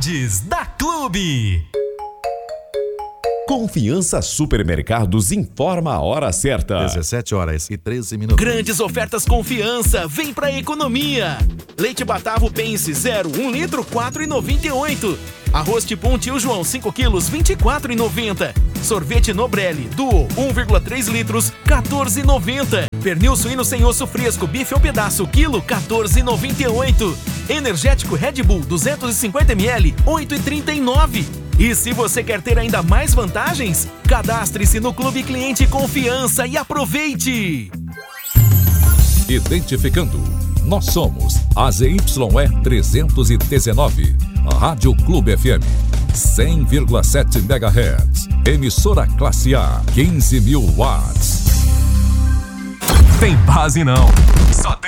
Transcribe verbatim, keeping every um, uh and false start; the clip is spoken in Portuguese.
Novidades da Clube. Confiança Supermercados informa a hora certa. dezessete horas e treze minutos. Grandes ofertas Confiança, vem pra economia. Leite Batavo Pense zero, um litro, quatro reais e noventa e oito centavos. Arroz Tipum Tio João cinco quilos, vinte e quatro reais e noventa centavos. Sorvete Nobrelli Duo um vírgula três litros, quatorze reais e noventa centavos. Pernil suíno sem osso fresco, bife ao pedaço, quilo, quatorze reais e noventa e oito centavos. Energético Red Bull duzentos e cinquenta mililitros, oito reais e trinta e nove centavos. E se você quer ter ainda mais vantagens, cadastre-se no Clube Cliente Confiança e aproveite! Identificando, nós somos a Z Y E trezentos e dezenove, Rádio Clube F M, cem vírgula sete megahertz, emissora classe A, quinze mil watts. Tem base não, só tem